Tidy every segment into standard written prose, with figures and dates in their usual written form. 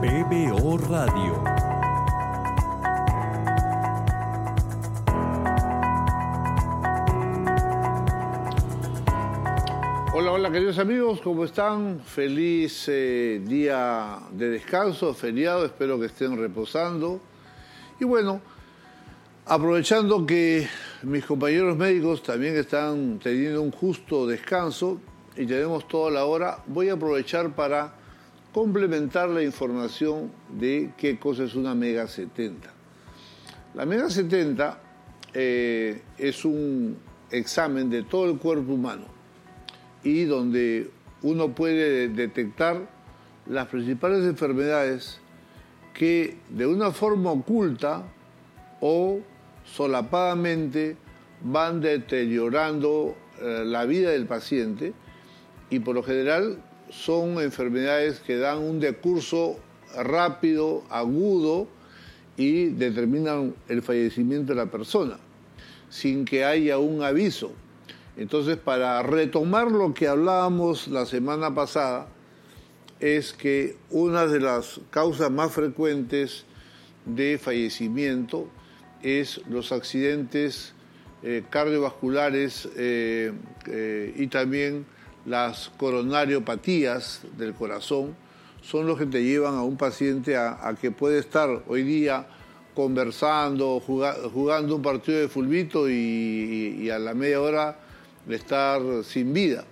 PBO Radio. Hola, hola queridos amigos, ¿cómo están? Feliz día de descanso, feriado, espero que estén reposando. Y bueno, aprovechando que mis compañeros médicos también están teniendo un justo descanso y tenemos toda la hora, voy a aprovechar para complementar la información de qué cosa es una Mega 70. La Mega 70 es un examen de todo el cuerpo humano y donde uno puede detectar las principales enfermedades que de una forma oculta o solapadamente van deteriorando la vida del paciente y por lo general son enfermedades que dan un decurso rápido, agudo y determinan el fallecimiento de la persona sin que haya un aviso. Entonces, para retomar lo que hablábamos la semana pasada, es que una de las causas más frecuentes de fallecimiento es los accidentes cardiovasculares y también las coronariopatías del corazón, son los que te llevan a un paciente a que puede estar hoy día conversando, jugando un partido de fulbito y a la media hora de estar sin vida.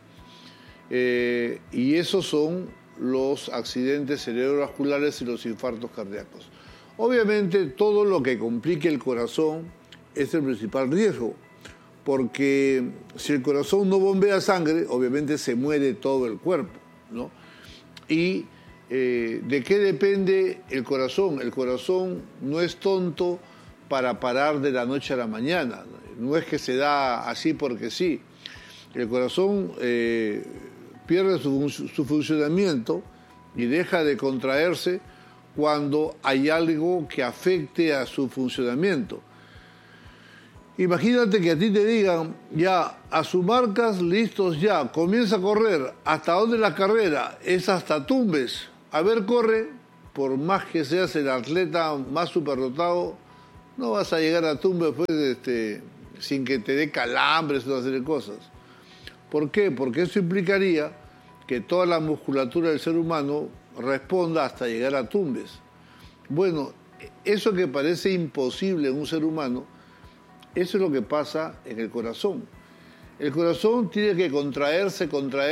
Y esos son los accidentes cerebrovasculares y los infartos cardíacos. Obviamente todo lo que complique el corazón es el principal riesgo, porque si el corazón no bombea sangre, obviamente se muere todo el cuerpo, ¿no? Y ¿de qué depende el corazón? El corazón no es tonto para parar de la noche a la mañana, no es que se da así porque sí. El corazón pierde su funcionamiento y deja de contraerse cuando hay algo que afecte a su funcionamiento. Imagínate que a ti te digan, ya, a sus marcas, listos ya, comienza a correr. ¿Hasta dónde la carrera? Es hasta Tumbes. A ver, corre. Por más que seas el atleta más superdotado, no vas a llegar a Tumbes pues, sin que te dé calambres o una serie de cosas. ¿Por qué? Porque eso implicaría que toda la musculatura del ser humano responda hasta llegar a Tumbes. Bueno, eso que parece imposible en un ser humano, eso es lo que pasa en el corazón. El corazón tiene que contraerse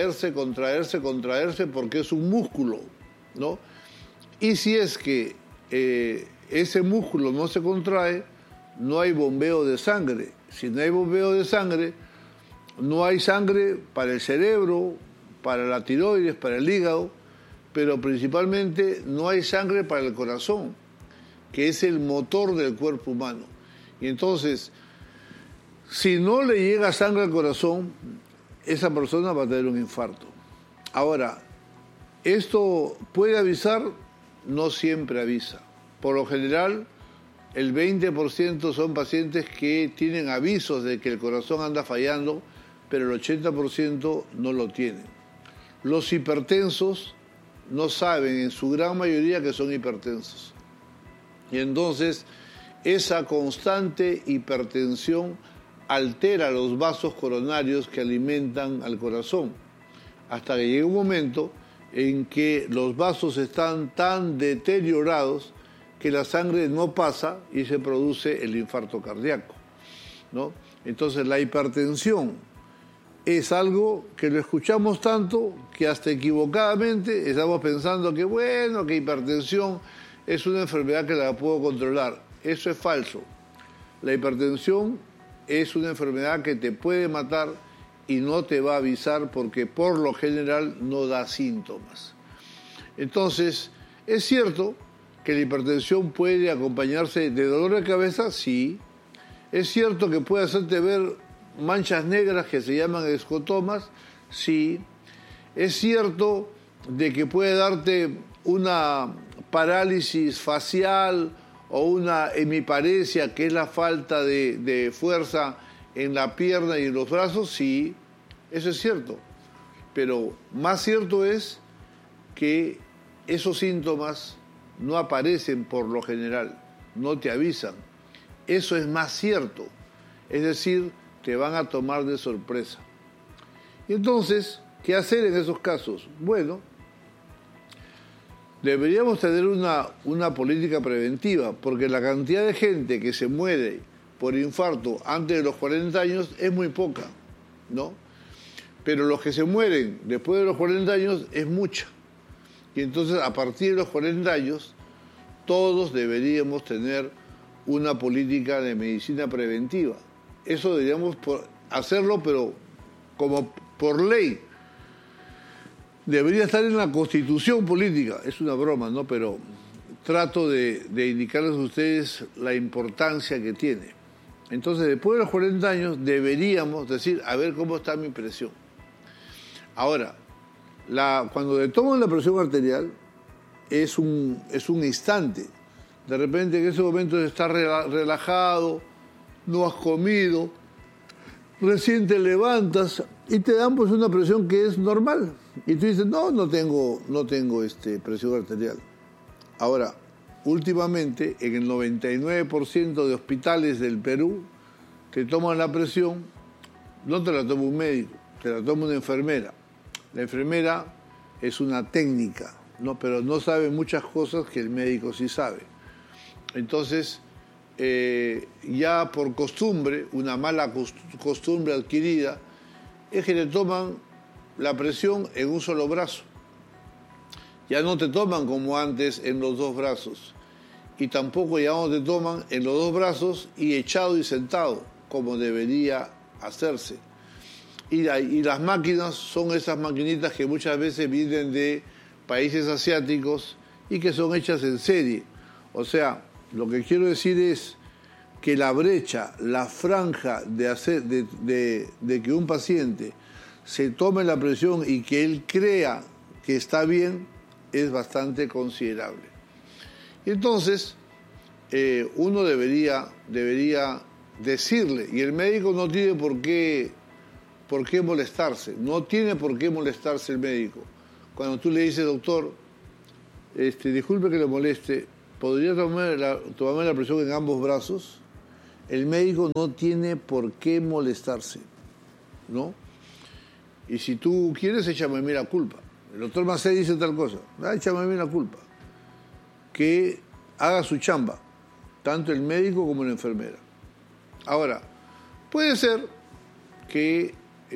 porque es un músculo, ¿no? Y si es que ese músculo no se contrae, no hay bombeo de sangre. Si no hay bombeo de sangre, no hay sangre para el cerebro, para la tiroides, para el hígado, pero principalmente no hay sangre para el corazón, que es el motor del cuerpo humano. Y entonces, si no le llega sangre al corazón, esa persona va a tener un infarto. Ahora, ¿esto puede avisar? No siempre avisa. Por lo general, el 20% son pacientes que tienen avisos de que el corazón anda fallando, pero el 80% no lo tienen. Los hipertensos no saben en su gran mayoría que son hipertensos. Y entonces esa constante hipertensión altera los vasos coronarios que alimentan al corazón, hasta que llega un momento en que los vasos están tan deteriorados que la sangre no pasa y se produce el infarto cardíaco, ¿no? Entonces la hipertensión es algo que lo escuchamos tanto que hasta equivocadamente estamos pensando que bueno, que hipertensión es una enfermedad que la puedo controlar. Eso es falso. La hipertensión es una enfermedad que te puede matar y no te va a avisar porque por lo general no da síntomas. Entonces, ¿es cierto que la hipertensión puede acompañarse de dolor de cabeza? Sí. ¿Es cierto que puede hacerte ver manchas negras que se llaman escotomas? Sí. ¿Es cierto de que puede darte una parálisis facial o una hemiparesia, que es la falta de fuerza en la pierna y en los brazos? Sí, eso es cierto. Pero más cierto es que esos síntomas no aparecen por lo general, no te avisan. Eso es más cierto, es decir, te van a tomar de sorpresa. Y entonces, ¿qué hacer en esos casos? Bueno, deberíamos tener una política preventiva, porque la cantidad de gente que se muere por infarto antes de los 40 años es muy poca, ¿no? Pero los que se mueren después de los 40 años es mucha. Y entonces, a partir de los 40 años, todos deberíamos tener una política de medicina preventiva. Eso deberíamos hacerlo, pero como por ley. Debería estar en la Constitución política. Es una broma, ¿no? Pero trato de indicarles a ustedes la importancia que tiene. Entonces, después de los 40 años, deberíamos decir, a ver cómo está mi presión. Ahora, cuando le toman la presión arterial, es un instante. De repente en ese momento estás relajado, no has comido, recién te levantas y te dan pues una presión que es normal. Y tú dices, no tengo presión arterial. Ahora, últimamente, en el 99% de hospitales del Perú, te toman la presión, no te la toma un médico, te la toma una enfermera. La enfermera es una técnica, ¿no? Pero no sabe muchas cosas que el médico sí sabe. Entonces, ya por costumbre, una mala costumbre adquirida, es que le toman la presión en un solo brazo. Ya no te toman como antes en los dos brazos. Y tampoco ya no te toman en los dos brazos y echado y sentado, como debería hacerse. Y las máquinas son esas maquinitas que muchas veces vienen de países asiáticos y que son hechas en serie. O sea, lo que quiero decir es que la brecha, la franja de que un paciente se tome la presión y que él crea que está bien es bastante considerable. Y entonces, uno debería decirle, y el médico no tiene por qué molestarse, no tiene por qué molestarse el médico. Cuando tú le dices, doctor, disculpe que le moleste, ¿podría tomarme la presión en ambos brazos? El médico no tiene por qué molestarse, ¿no? Y si tú quieres, échame a mí la culpa. El doctor Macé dice tal cosa, échame a mí la culpa. Que haga su chamba, tanto el médico como la enfermera. Ahora, puede ser que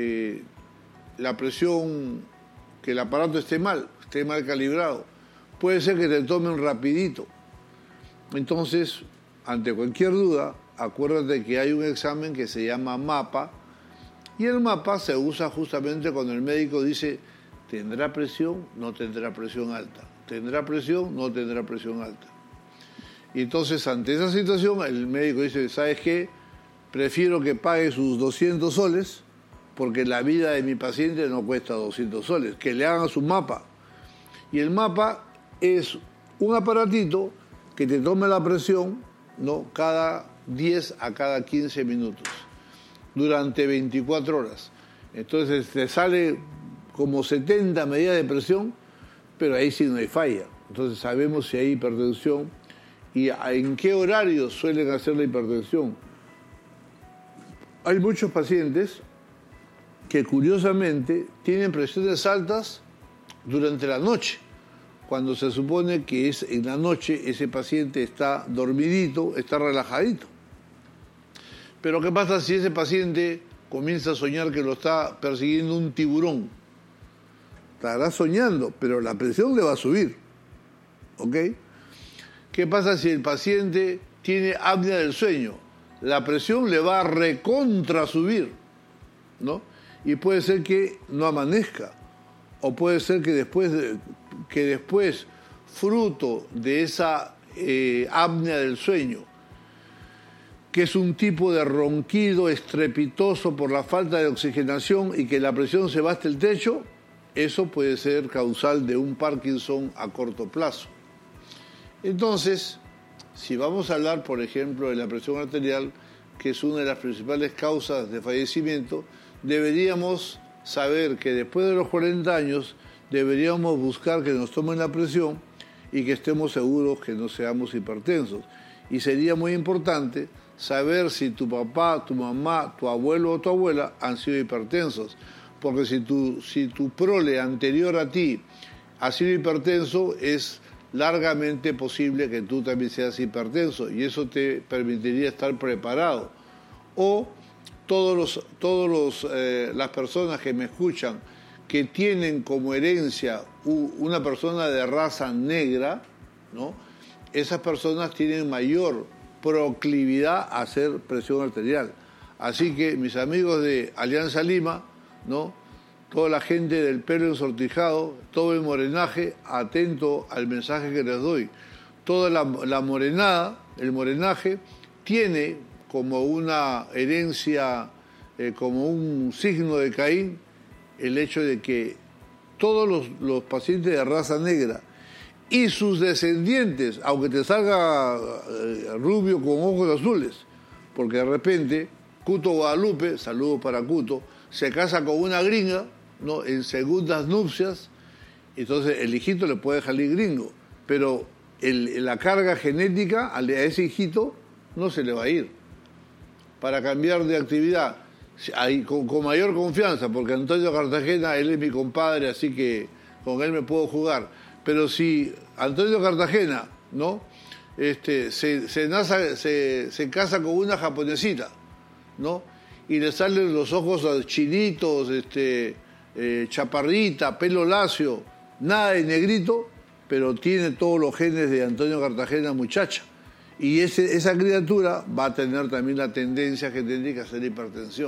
la presión, que el aparato esté mal calibrado. Puede ser que te tomen rapidito. Entonces, ante cualquier duda, acuérdate que hay un examen que se llama mapa, y el mapa se usa justamente cuando el médico dice, ¿tendrá presión? No tendrá presión alta. ¿Tendrá presión? No tendrá presión alta. Y entonces, ante esa situación, el médico dice, ¿sabes qué? Prefiero que pague sus 200 soles, porque la vida de mi paciente no cuesta 200 soles, que le hagan su mapa. Y el mapa es un aparatito que te tome la presión, ¿no? Cada 10 a cada 15 minutos, durante 24 horas. Entonces te sale como 70 medidas de presión, pero ahí sí no hay falla. Entonces sabemos si hay hipertensión y en qué horarios suelen hacer la hipertensión. Hay muchos pacientes que curiosamente tienen presiones altas durante la noche, cuando se supone que es en la noche ese paciente está dormidito, está relajadito. Pero ¿qué pasa si ese paciente comienza a soñar que lo está persiguiendo un tiburón? Estará soñando, pero la presión le va a subir, ¿ok? ¿Qué pasa si el paciente tiene apnea del sueño? La presión le va a recontra subir, ¿no? Y puede ser que no amanezca, o puede ser que después, fruto de esa apnea del sueño, que es un tipo de ronquido estrepitoso por la falta de oxigenación y que la presión se va hasta el techo, eso puede ser causal de un Parkinson a corto plazo. Entonces, si vamos a hablar, por ejemplo, de la presión arterial, que es una de las principales causas de fallecimiento, deberíamos saber que después de los 40 años deberíamos buscar que nos tomen la presión y que estemos seguros que no seamos hipertensos. Y sería muy importante saber si tu papá, tu mamá, tu abuelo o tu abuela han sido hipertensos, porque si tu prole anterior a ti ha sido hipertenso, es largamente posible que tú también seas hipertenso, y eso te permitiría estar preparado. O las personas que me escuchan que tienen como herencia una persona de raza negra, ¿no? Esas personas tienen mayor proclividad a hacer presión arterial. Así que mis amigos de Alianza Lima, ¿no? Toda la gente del pelo ensortijado, todo el morenaje, atento al mensaje que les doy. Toda la morenada, el morenaje, tiene como una herencia, como un signo de Caín, el hecho de que todos los pacientes de raza negra y sus descendientes, aunque te salga rubio con ojos azules, porque de repente Cuto Guadalupe, saludos para Cuto, se casa con una gringa, ¿no? En segundas nupcias, entonces el hijito le puede salir gringo, pero la carga genética a ese hijito no se le va a ir. Para cambiar de actividad, con mayor confianza, porque Antonio Cartagena, él es mi compadre, así que con él me puedo jugar. Pero si Antonio Cartagena, ¿no? se casa con una japonesita, ¿no? Y le salen los ojos chinitos, chaparrita, pelo lacio, nada de negrito, pero tiene todos los genes de Antonio Cartagena, muchacha. Y esa criatura va a tener también la tendencia genética a hacer hipertensión.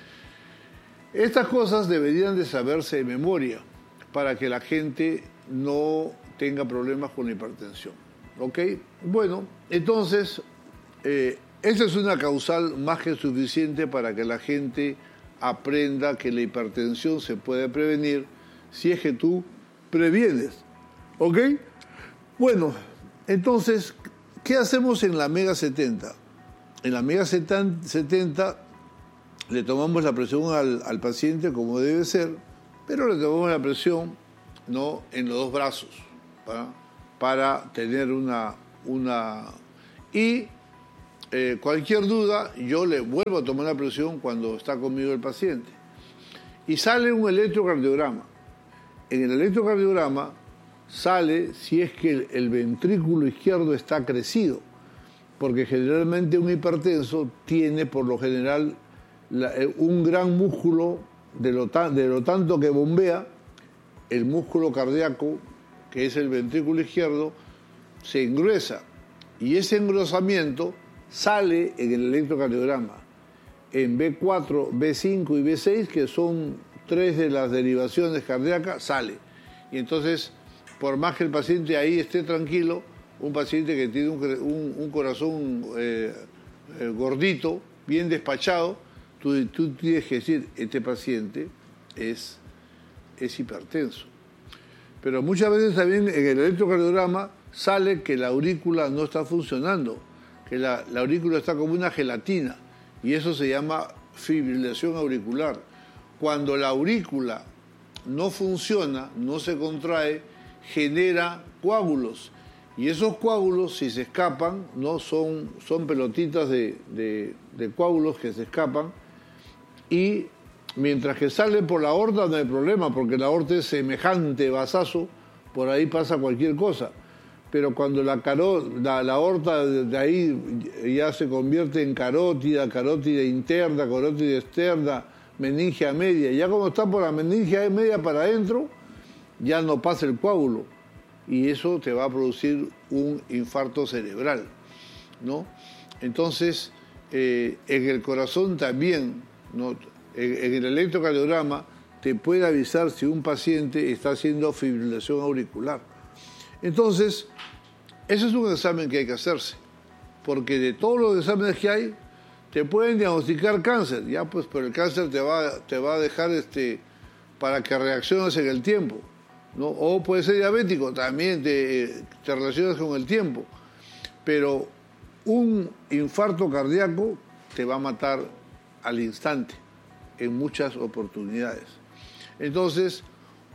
Estas cosas deberían de saberse de memoria para que la gente no tenga problemas con la hipertensión. ¿Ok? Bueno, entonces, esta es una causal más que suficiente para que la gente aprenda que la hipertensión se puede prevenir si es que tú previenes. ¿Ok? Bueno, entonces, ¿qué hacemos en la Mega 70? En la Mega 70 le tomamos la presión al paciente como debe ser, pero le tomamos la presión, ¿no?, en los dos brazos, para tener una... Y cualquier duda, yo le vuelvo a tomar la presión cuando está conmigo el paciente. Y sale un electrocardiograma. En el electrocardiograma sale si es que el ventrículo izquierdo está crecido, porque generalmente un hipertenso tiene por lo general un gran músculo, de lo tanto que bombea, el músculo cardíaco, que es el ventrículo izquierdo, se engruesa, y ese engrosamiento sale en el electrocardiograma, en B4, B5 y B6, que son 3 de las derivaciones cardíacas, sale. Y entonces, por más que el paciente ahí esté tranquilo, un paciente que tiene un corazón gordito, bien despachado, tú tienes que decir, este paciente es hipertenso. Pero muchas veces también en el electrocardiograma sale que la aurícula no está funcionando, que la aurícula está como una gelatina, y eso se llama fibrilación auricular. Cuando la aurícula no funciona, no se contrae, genera coágulos, y esos coágulos, si se escapan, no son pelotitas de coágulos que se escapan, y mientras que salen por la aorta no hay problema, porque la aorta es semejante vasazo, por ahí pasa cualquier cosa. Pero cuando la aorta de ahí ya se convierte en carótida interna, carótida externa, meningia media, ya como está por la meningia media para adentro, ya no pasa el coágulo, y eso te va a producir un infarto cerebral, ¿no? Entonces, en el corazón también, ¿no? En el electrocardiograma te puede avisar si un paciente está haciendo fibrilación auricular. Entonces, ese es un examen que hay que hacerse, porque de todos los exámenes que hay, te pueden diagnosticar cáncer, ya pues, pero el cáncer te va a dejar para que reacciones en el tiempo, ¿no? O puede ser diabético, también te relacionas con el tiempo, pero un infarto cardíaco te va a matar al instante, en muchas oportunidades. Entonces,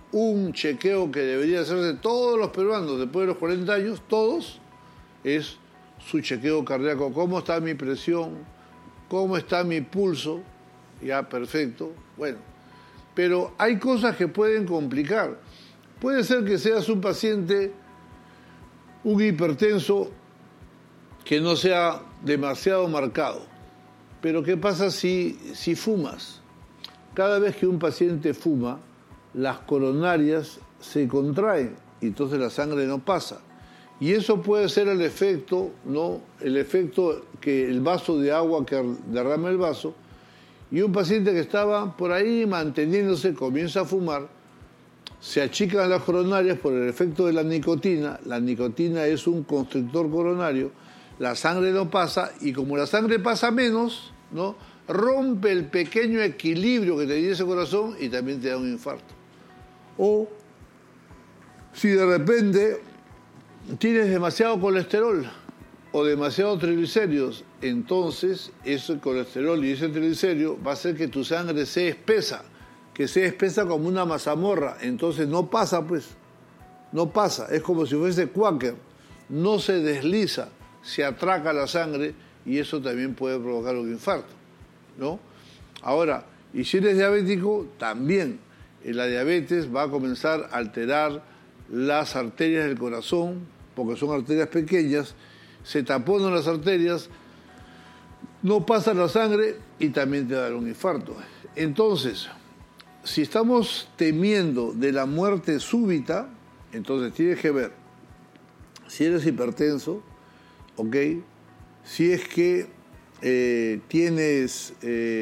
un chequeo que debería hacerse todos los peruanos después de los 40 años, todos, es su chequeo cardíaco. ¿Cómo está mi presión? ¿Cómo está mi pulso? Ya, perfecto. Bueno, pero hay cosas que pueden complicar. Puede ser que seas un paciente, un hipertenso, que no sea demasiado marcado. Pero ¿qué pasa si fumas? Cada vez que un paciente fuma, las coronarias se contraen y entonces la sangre no pasa. Y eso puede ser el efecto, ¿no? El efecto que el vaso de agua que derrama el vaso, y un paciente que estaba por ahí manteniéndose comienza a fumar, se achican las coronarias por el efecto de la nicotina. La nicotina es un constrictor coronario, la sangre no pasa, y como la sangre pasa menos, ¿no?, rompe el pequeño equilibrio que tenía ese corazón y también te da un infarto. O si de repente tienes demasiado colesterol o demasiado triglicéridos, entonces ese colesterol y ese triglicérido va a hacer que tu sangre sea espesa, que sea espesa como una mazamorra. Entonces no pasa, pues, no pasa. Es como si fuese Quaker, no se desliza, se atraca la sangre y eso también puede provocar un infarto, ¿no? Ahora, y si eres diabético, también la diabetes va a comenzar a alterar las arterias del corazón, porque son arterias pequeñas, se taponan las arterias, no pasa la sangre y también te da un infarto. Entonces, si estamos temiendo de la muerte súbita, entonces tienes que ver si eres hipertenso, ¿ok? Si es que tienes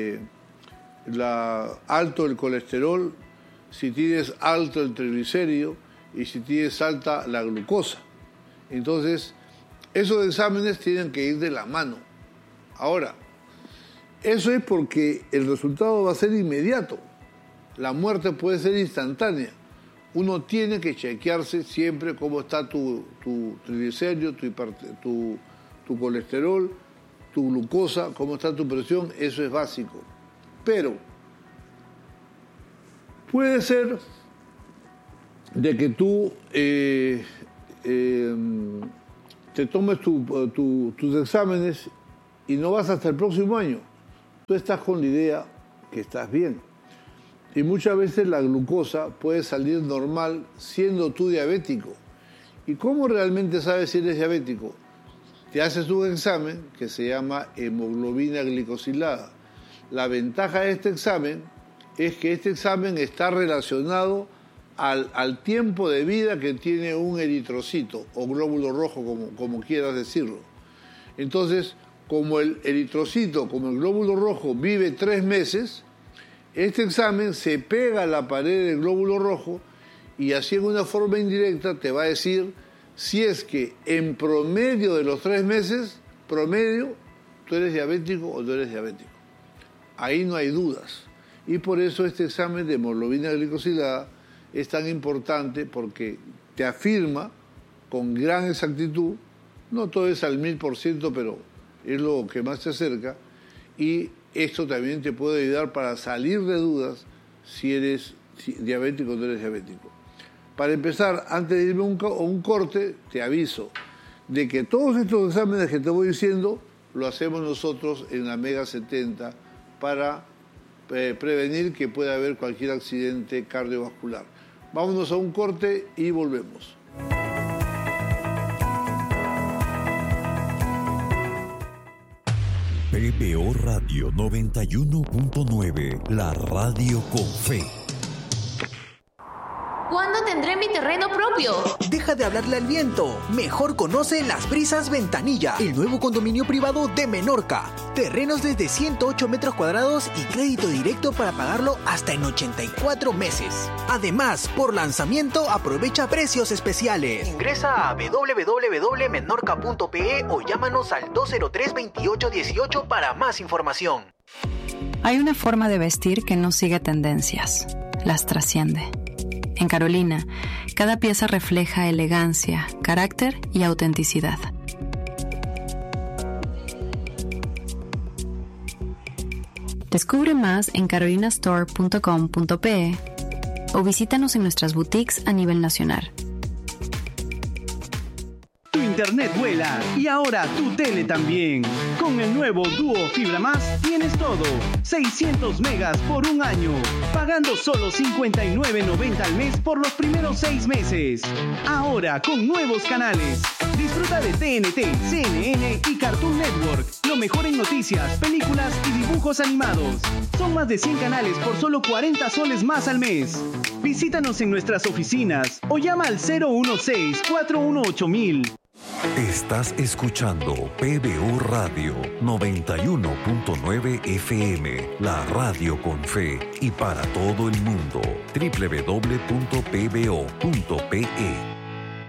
alto el colesterol, si tienes alto el triglicérido y si tienes alta la glucosa. Entonces, esos exámenes tienen que ir de la mano. Ahora, eso es porque el resultado va a ser inmediato. La muerte puede ser instantánea. Uno tiene que chequearse siempre cómo está tu triglicérido, tu colesterol, tu glucosa, cómo está tu presión, eso es básico. Pero puede ser de que tú te tomes tus exámenes y no vas hasta el próximo año. Tú estás con la idea que estás bien. Y muchas veces la glucosa puede salir normal siendo tú diabético. ¿Y cómo realmente sabes si eres diabético? Te haces un examen que se llama hemoglobina glicosilada. La ventaja de este examen es que este examen está relacionado al tiempo de vida que tiene un eritrocito o glóbulo rojo, como quieras decirlo. Entonces, como el eritrocito, como el glóbulo rojo vive 3 meses, este examen se pega a la pared del glóbulo rojo y así en una forma indirecta te va a decir si es que en promedio de los 3 meses, promedio, tú eres diabético o no eres diabético. Ahí no hay dudas. Y por eso este examen de hemoglobina glicosilada es tan importante, porque te afirma con gran exactitud, no todo es al 1000%, pero es lo que más se acerca, y esto también te puede ayudar para salir de dudas si eres diabético o no eres diabético. Para empezar, antes de irme a un corte, te aviso de que todos estos exámenes que te voy diciendo lo hacemos nosotros en la Mega 70 para prevenir que pueda haber cualquier accidente cardiovascular. Vámonos a un corte y volvemos. PPO Radio 91.9, la radio con fe. ¿Cuándo tendré mi terreno propio? Deja de hablarle al viento. Mejor conoce Las Brisas Ventanilla, el nuevo condominio privado de Menorca. Terrenos desde 108 metros cuadrados y crédito directo para pagarlo hasta en 84 meses. Además, por lanzamiento aprovecha precios especiales. Ingresa a www.menorca.pe o llámanos al 203-2818 para más información. Hay una forma de vestir que no sigue tendencias, las trasciende. En Carolina, cada pieza refleja elegancia, carácter y autenticidad. Descubre más en carolinastore.com.pe o visítanos en nuestras boutiques a nivel nacional. Tu internet vuela y ahora tu tele también. Con el nuevo Duo Fibra Más tienes todo. 600 megas por un año, pagando solo $59.90 al mes por los primeros 6 meses. Ahora con nuevos canales. Disfruta de TNT, CNN y Cartoon Network. Lo mejor en noticias, películas y dibujos animados. Son más de 100 canales por solo 40 soles más al mes. Visítanos en nuestras oficinas o llama al 016-418-000. Estás escuchando PBO Radio 91.9 FM, la radio con fe y para todo el mundo. www.pbo.pe.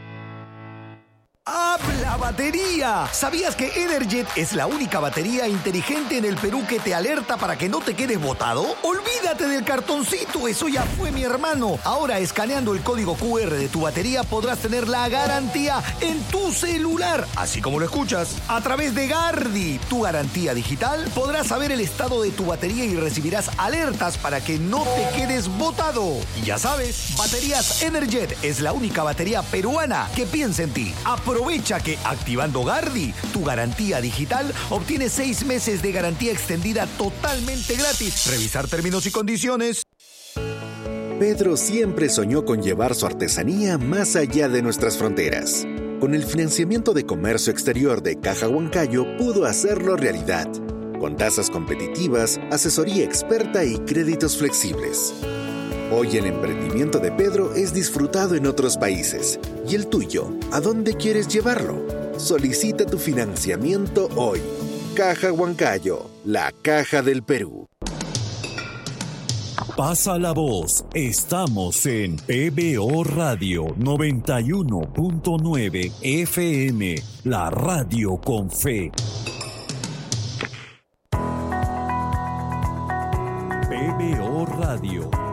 ¡Habla batería! ¿Sabías que Energet es la única batería inteligente en el Perú que te alerta para que no te quedes botado? ¡Olvídate del cartoncito! ¡Eso ya fue, mi hermano! Ahora, escaneando el código QR de tu batería, podrás tener la garantía en tu celular. Así como lo escuchas. A través de Gardi, tu garantía digital, podrás saber el estado de tu batería y recibirás alertas para que no te quedes botado. Y ya sabes, Baterías Energet es la única batería peruana que piensa en ti. Aprovecha que activando Gardi, tu garantía digital, obtienes 6 meses de garantía extendida totalmente gratis. Revisar términos y condiciones. Pedro siempre soñó con llevar su artesanía más allá de nuestras fronteras. Con el financiamiento de comercio exterior de Caja Huancayo pudo hacerlo realidad. Con tasas competitivas, asesoría experta y créditos flexibles. Hoy el emprendimiento de Pedro es disfrutado en otros países. ¿Y el tuyo? ¿A dónde quieres llevarlo? Solicita tu financiamiento hoy. Caja Huancayo, la caja del Perú. Pasa la voz. Estamos en PBO Radio 91.9 FM, la radio con fe. PBO Radio